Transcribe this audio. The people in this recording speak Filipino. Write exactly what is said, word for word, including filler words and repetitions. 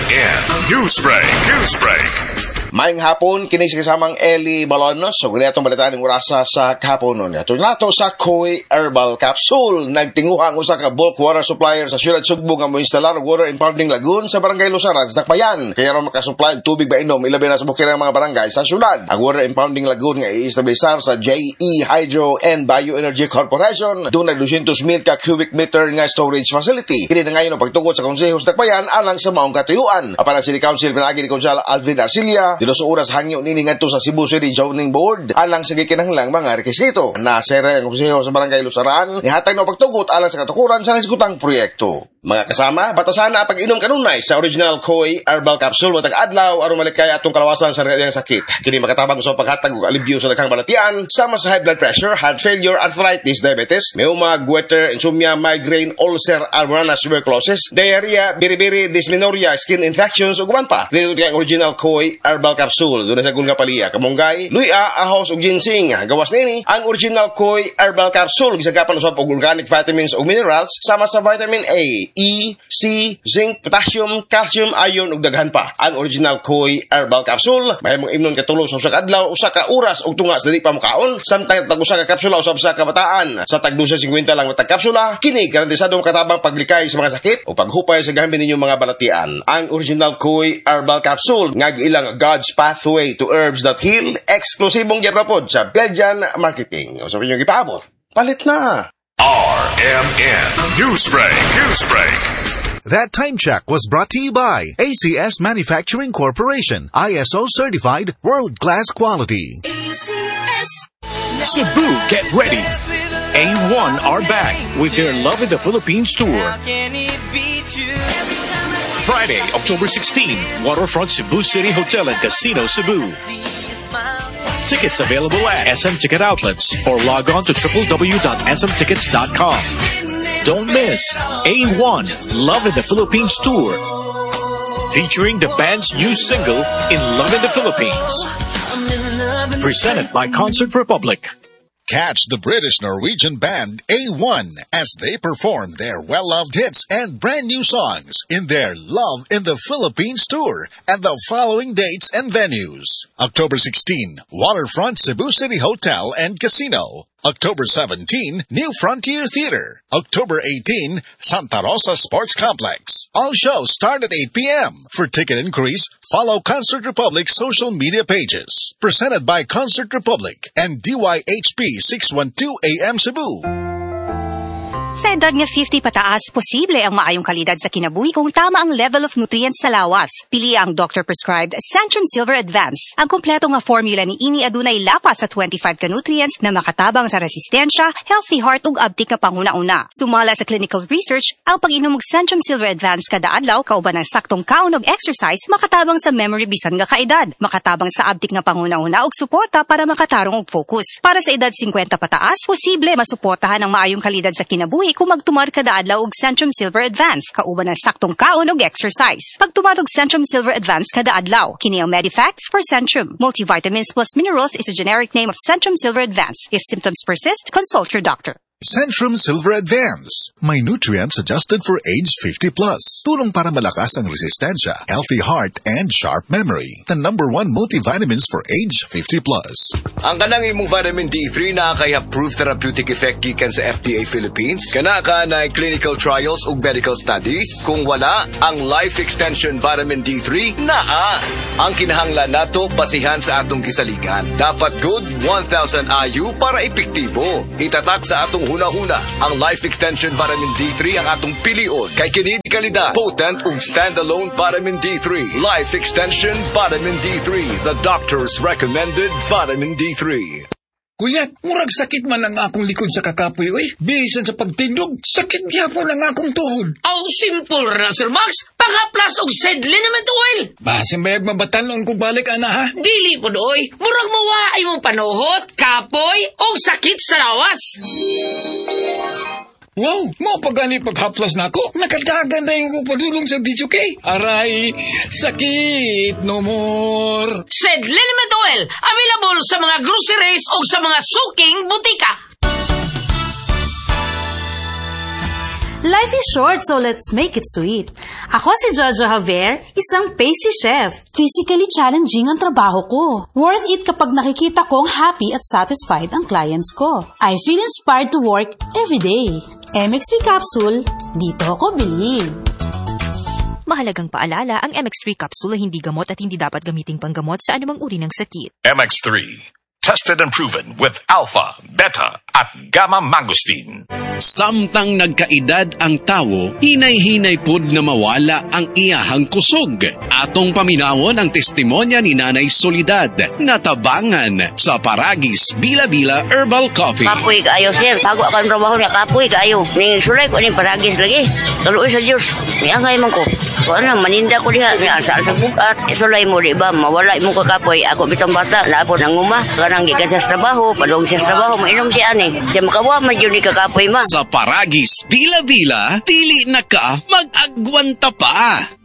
N Newsbreak. Newsbreak. Maayong hapon, kini sa kasamang Eli Balonos. So, ganyan itong balitaan ng orasa sa kahapon nun. Ito nato sa Koi Herbal Capsule. Nagtinguhang usa ka bulk water supplier sa Siyudad Sugbo nga mo instalar water impounding lagoon sa Barangay Lusaran sa Dakbayan. Kaya ron makasupply og tubig ba inom, ilabi na sa bukid ng mga barangay sa syudad. Ang water impounding lagoon nga i-establisar sa J E Hydro and Bioenergy Corporation. Doon na two hundred mil ka cubic meter nga storage facility. Kini na ngayon ang pagtugod sa konseho sa Dakbayan alang sa maong katuyuan. Apan ang City Council pinagi ni Konsehal Alvin Arcilia dito sa oras hangyo nini ngadto sa Cebu City Zoning Board alang sa gikinahanglang mga rekisito. Nasere ang konseho sa Barangay Lusaran nihatag na pagtugot alang sa katukuran sa nasgutang proyekto. Mga kasama, batasan na pag-inom kanunay sa original Koi Herbal Capsule matag adlaw aron malikay atong kalawasan sa kanyang sakit. Kini makatabang sa paghatag og alibyo sa daghang balatian sama sa high blood pressure, heart failure, arthritis, diabetes, meuma, goiter, insomnia, migraine, ulcer, almoranas, tuberculosis, diarrhea, biribiri, dysmenorrhea, skin infections ug uban pa. Dito kay original Koi Herbal Capsule dunay sa gunga paliya, kamunggay, luya, ahos ug ginseng. Gawas nini ang original Koi Herbal Capsule gisagapan usab og organic vitamins ug minerals sama sa vitamin A, E, C, zinc, potassium, calcium, iron ug daghan pa. Ang original Koi Herbal Capsule mahimong imnon katulo sa usa ka adlaw, usa ka oras ug tunga sa dili pa mokaon. Samtang tag usa ka kapsula usab sa kabataan. Sa tag two hundred fifty lang matag kapsula, kini garantisadong katabang paglikay sa mga sakit o paghupay sa gamin ninyong mga balatian. Ang original Koi Herbal Capsule nga giilang God's Pathway to Herbs That Heal, eksklusibong giapod sa Belgian Marketing. O sabi niyo gipaabot, palit na. R M N Newsbreak. Newsbreak. That time check was brought to you by A C S Manufacturing Corporation, I S O certified, world-class quality. A C S. Cebu, get ready. A one are back with their Love in the Philippines tour. Friday, October sixteenth, Waterfront Cebu City Hotel and Casino, Cebu. Tickets available at S M Ticket Outlets or log on to w w w dot s m tickets dot com. Don't miss A one Love in the Philippines Tour, featuring the band's new single, In Love in the Philippines. Presented by Concert Republic. Catch the British-Norwegian band A one as they perform their well-loved hits and brand new songs in their Love in the Philippines tour at the following dates and venues. October sixteenth, Waterfront Cebu City Hotel and Casino. October seventeenth, New Frontier Theater. October eighteenth, Santa Rosa Sports Complex. All shows start at eight p.m. For ticket inquiries, follow Concert Republic's social media pages. Presented by Concert Republic and D Y H P six twelve A M Cebu. Sa edad nga fifty pataas, posible ang maayong kalidad sa kinabuhi kung tama ang level of nutrients sa lawas. Pili ang doctor-prescribed Centrum Silver Advance. Ang kompleto nga formula ni ini adunay lapas sa twenty-five ka nutrients na makatabang sa resistensya, healthy heart ug abtik nga panguna-una. Sumala sa clinical research, ang pag-inom og Centrum Silver Advance kada adlaw kauban ng saktong kaon og exercise makatabang sa memory bisan nga kaedad, makatabang sa abtik nga panguna-una ug suporta para makatarong og focus. Para sa edad fifty pataas, posible masuportahan ang maayong kalidad sa kinabuhi kung magtumar kada adlaw og Centrum Silver Advance kauban ng saktong kaon og exercise. Pagtumar og Centrum Silver Advance kada adlaw, kini ang Medifacts for Centrum. Multivitamins plus minerals is a generic name of Centrum Silver Advance. If symptoms persist, consult your doctor. Centrum Silver Advance. May nutrients adjusted for age fifty plus. Tulong para malakas ang resistensya, healthy heart, and sharp memory. The number one multivitamins for age fifty plus. Ang kanang imong vitamin D three na kay approved therapeutic effect gikan sa F D A Philippines. Kana ka na clinical trials ug medical studies. Kung wala, ang Life Extension Vitamin D three naa. Ang kinahanglan nato basihan sa atong kisaligan. Dapat good one thousand I U para epektibo. Itatak sa atong huna-huna. Ang Life Extension Vitamin D three ang atong pilion. Kay kini kalidad, potent ug standalone Vitamin D three. Life Extension Vitamin D three, the doctor's recommended Vitamin D three. Kuya, murag sakit man ang akong likod sa kakapoy, oy. Bisan sa pagtindog, sakit gyapon ang akong tuhod. Aw, simple ra, Sir Max. Pangaplas og Sedlinament oil. Basin bayag mabatalon kung balik, ana, ha? Dili po, oy. Murag mawaay mong panuhot, kapoy, o sakit sa lawas. Wow, mo pagani paghaplas na ako. Nakadagan na yung padulong sa D J K. Aray, sakit no more. Sedlinament oil, available sa mga groceries o sa mga suking butika. Life is short, so let's make it sweet. Ako si Jojo Javier, isang pastry chef. Physically challenging ang trabaho ko. Worth it kapag nakikita kong happy at satisfied ang clients ko. I feel inspired to work every day. M X three Capsule, dito ako bilib. Mahalagang paalala, ang M X three Capsule ay hindi gamot at hindi dapat gamiting panggamot sa anumang uri ng sakit. M X three. Tested and proven with alpha, beta, at gamma mangosteen. Samtang nagkaedad ang tawo, hinay-hinay pod na mawala ang iyahang kusog. Atong paminawon ang testimonya ni Nanay Solidad, natabangan sa Paragis Bila-Bila Herbal Coffee. Kapoy kaayo, sir. Bago akong trabaho niya, kapoy kaayo. Ning sulay ko ni Paragis lagi. Tuloy sa Diyos. Niangay man ko. Kung ano, maninda ko diha. Asa sa bukat. Sulay mo, di ba? Mawala mo ka kapoy. Ako bitang bata. Lapo ng uma. Kanang gikan sa trabaho. Padong sa trabaho. Mainom si ani. Siya makawa man yun ni kakapoy ma. Sa Paragis Bila-Bila, dili na ka mag-agwanta pa.